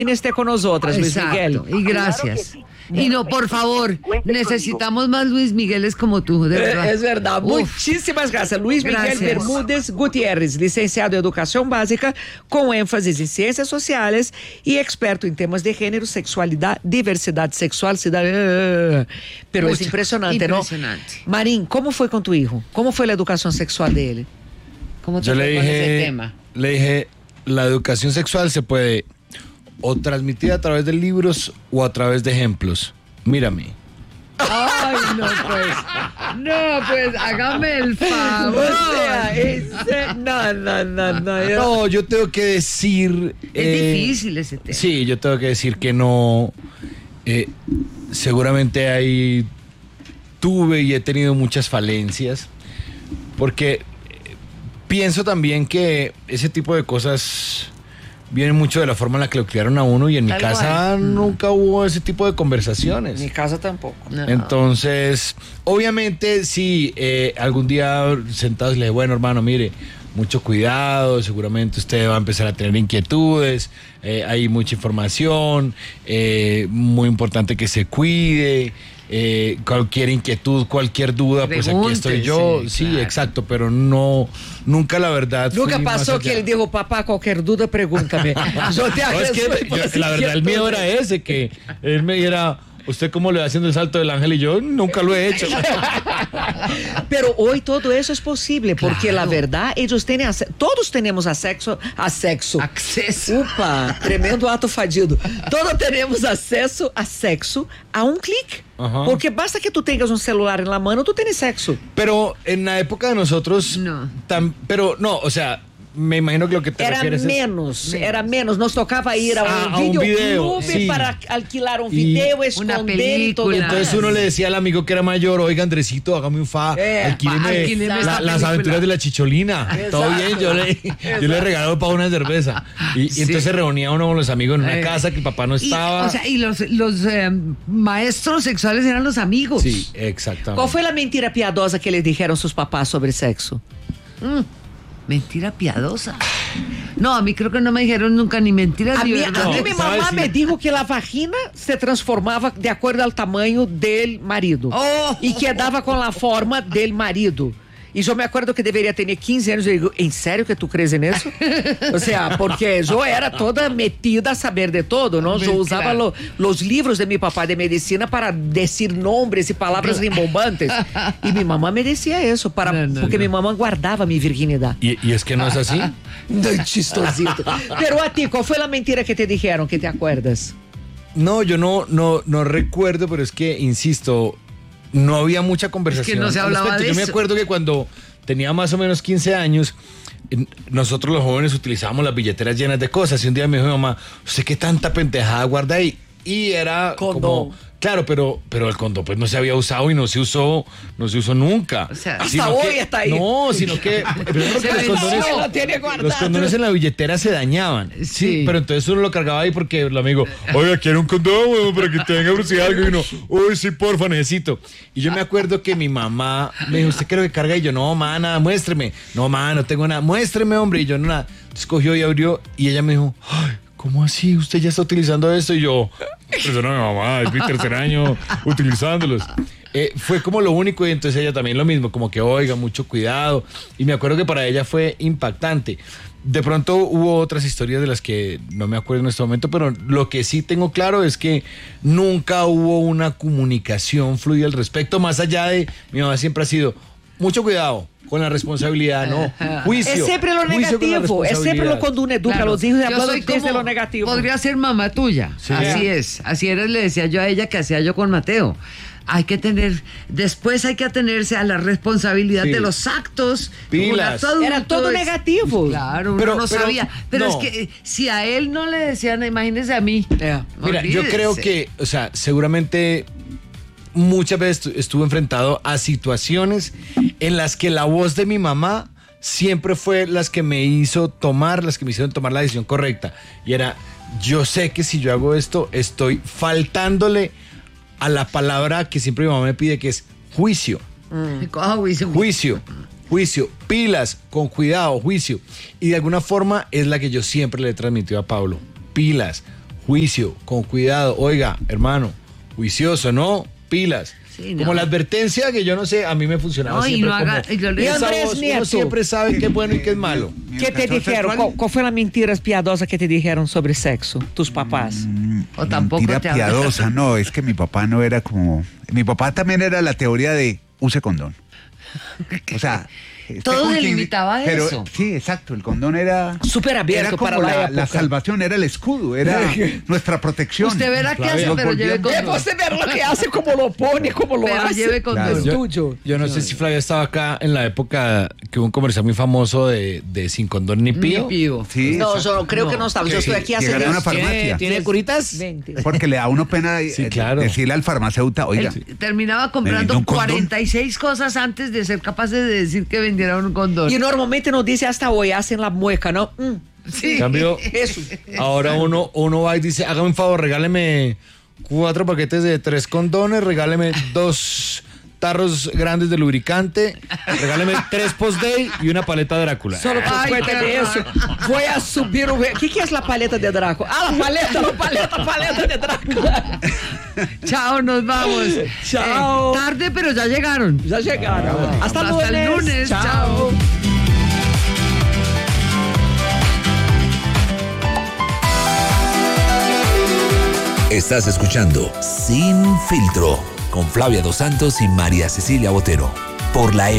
esté con nosotras, Luis Miguel. Y gracias. Y no, por favor, necesitamos más Luis Migueles como tú, de verdad. Es verdad. Muchísimas gracias. Luis Miguel Bermúdez Gutiérrez, licenciado em Educação Básica, com ênfase em Ciências Sociais e experto em temas de gênero, sexualidade, diversidade sexual, cidadania. Pero es impresionante, ¿no? Marín, ¿cómo fue con tu hijo? ¿Cómo fue la educación sexual de él? ¿Cómo te fue con ese tema? Le dije, la educación sexual se puede o transmitir a través de libros o a través de ejemplos. Mírame. Ay, no, pues, hágame el favor. O sea, no. No, yo tengo que decir... Es difícil ese tema. Sí, yo tengo que decir que no... seguramente tuve y he tenido muchas falencias, porque pienso también que ese tipo de cosas vienen mucho de la forma en la que lo criaron a uno, y en mi casa nunca hubo ese tipo de conversaciones. En mi casa tampoco. No. Entonces, obviamente, sí, algún día sentados le dije, bueno, hermano, mire, mucho cuidado, seguramente usted va a empezar a tener inquietudes, hay mucha información, muy importante que se cuide, cualquier inquietud, cualquier duda, pues aquí estoy yo. Sí, claro. Exacto, pero nunca la verdad. Nunca pasó que él dijo, papá, cualquier duda, pregúntame. La verdad, el miedo era ese, que él me dijera, ¿usted cómo le va haciendo el salto del ángel? Y yo nunca lo he hecho. Pero hoy todo eso es posible, porque claro, la verdad, ellos tienen todos tenemos acceso. Upa, tremendo ato fadido. Todos tenemos acceso a sexo a un clic. Porque basta que tú tengas un celular en la mano, tú tienes sexo. Pero en la época de nosotros, pero no, o sea, me imagino que lo que te refieres era menos. Nos tocaba ir a un videoclub sí, para alquilar un video, esconder y todo. Entonces uno le decía al amigo que era mayor, oiga, Andresito, hágame un alquíleme las aventuras de la Chicholina. Exacto. Todo bien, yo le regalaba para una cerveza. Y entonces se reunía uno con los amigos en una casa que el papá no estaba. Y los maestros sexuales eran los amigos. Sí, exactamente. ¿Cuál fue la mentira piadosa que les dijeron sus papás sobre sexo? Mentira piadosa. No, a mí creo que no me dijeron nunca ni mentiras ni verdad. A mí mi mamá me dijo que la vagina se transformaba de acuerdo al tamaño del marido. Y quedaba con la forma del marido. Y yo me acuerdo que debería tener 15 años. Y digo, ¿en serio que tú crees en eso? O sea, porque yo era toda metida a saber de todo, ¿no? Yo usaba los libros de mi papá de medicina para decir nombres y palabras rimbombantes. Y mi mamá me decía eso, porque mi mamá guardaba mi virginidad. ¿Y es que no es así? No, chistosito. Pero a ti, ¿cuál fue la mentira que te dijeron, que te acuerdas? No, yo no recuerdo, pero es que, insisto, no había mucha conversación. Es que no se hablaba de eso. Yo me acuerdo que cuando tenía más o menos 15 años, nosotros los jóvenes utilizábamos las billeteras llenas de cosas. Y un día me dijo mi mamá, ¿usted qué tanta pendejada guarda ahí? Y era condón. Como... Claro, pero el condón pues no se había usado y no se usó nunca. O sea, hasta hoy está ahí. No, sino que los condones en la billetera se dañaban. Sí, pero entonces uno lo cargaba ahí porque el amigo, oiga, quiero un condón, huevón, para que tenga velocidad algo. Y uno, uy, sí, porfa, necesito. Y yo me acuerdo que mi mamá me dijo, ¿usted qué es lo que carga? Y yo, no, mamá, nada, muéstreme. No, mamá, no tengo nada. Muéstreme, hombre. Y yo, no, nada. Entonces cogió y abrió y ella me dijo, ay, ¿cómo así? ¿Usted ya está utilizando esto? Y yo, pero no, mi mamá, es mi tercer año utilizándolos. Fue como lo único, y entonces ella también lo mismo, como que oiga, mucho cuidado. Y me acuerdo que para ella fue impactante. De pronto hubo otras historias de las que no me acuerdo en este momento, pero lo que sí tengo claro es que nunca hubo una comunicación fluida al respecto, más allá de, mi mamá siempre ha sido, mucho cuidado con la responsabilidad, ¿no? Juicio. Es siempre lo negativo, es siempre lo cuando uno educa a los hijos, desde lo negativo. Podría ser mamá tuya, sí. Así era, le decía yo a ella que hacía yo con Mateo. Después hay que atenerse a la responsabilidad de los actos. Pilas. Era todo negativo. Claro, uno no sabía. Pero es que si a él no le decían, imagínese a mí. Mira, yo creo que, o sea, seguramente muchas veces estuve enfrentado a situaciones en las que la voz de mi mamá siempre fue las que me hicieron tomar la decisión correcta. Y era, yo sé que si yo hago esto, estoy faltándole a la palabra que siempre mi mamá me pide, que es juicio. Juicio, pilas, con cuidado, juicio. Y de alguna forma es la que yo siempre le he transmitido a Pablo. Pilas, juicio, con cuidado. Oiga, hermano, juicioso, ¿no? Pilas. Sí, como la advertencia que yo no sé, a mí me funcionaba No, y siempre no haga- como, y lo- esa Andrés voz, Nieto. uno siempre sabe qué es bueno y qué es malo. ¿Qué te dijeron? ¿Cuál fue la mentira piadosa que te dijeron sobre sexo? Tus papás. O tampoco Mentira te hablan. piadosa, no, es que mi papá no era como... Mi papá también era la teoría de use condón. O sea... Todo con se quien- limitaba a pero, eso. Sí, exacto, el condón era... Súper abierto era como para la la época. salvación, era el escudo, era nuestra protección. Usted verá qué hace, Los pero lleve volvían- condón. Você ver lo que hace, como lo pone, como lo Pero hace. lleve condón. Claro. No estudio. Yo no sé si Flavia estaba acá en la época que hubo un comercial muy famoso de Sin Condón Ni Pío. Ni pío. Sí, No, exacto. yo creo que no estaba. Yo estoy aquí hace Llegará a una 10, farmacia. ¿Tiene curitas? 20. Porque le da a uno pena Sí, claro. decirle al farmacéutico, oiga, Terminaba ¿Me comprando vendió un condón? 46 cosas antes de ser capaces de decir que vendiera un condón. Y normalmente no dice hasta hoy, hacen la mueca, ¿no? Sí. En cambio, Eso. ahora uno va y dice, hágame un favor, regáleme 4 paquetes de 3 condones, regáleme 2 tarros grandes de lubricante, regáleme 3 post-day y una paleta Drácula. Solo por Ay, cuenta qué de eso, voy a subir o... ¿Qué es la paleta de Drácula? Ah, la paleta de Drácula. Chao, nos vamos. Chao. Tarde, pero ya llegaron. Ya llegaron. Hasta el lunes. Chao. Estás escuchando Sin Filtro con Flavia Dos Santos y María Cecilia Botero por la